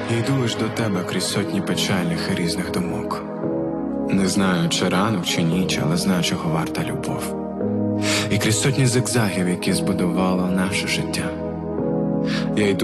Я йду лиш до тебе крізь сотні печальних і різних думок. Не знаю, чи ранок, чи ніч, але знаю, чого варта любов. І крізь сотні зигзагів, які збудувало наше життя. Я йду